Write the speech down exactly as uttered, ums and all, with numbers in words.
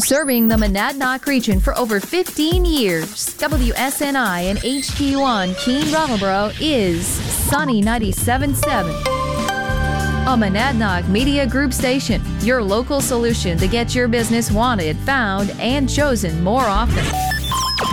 Serving the Monadnock region for over fifteen years, W S N I and H T one Keene Brattleboro is Sunny ninety-seven point seven. A Monadnock Media Group station, your local solution to get your business wanted, found, and chosen more often.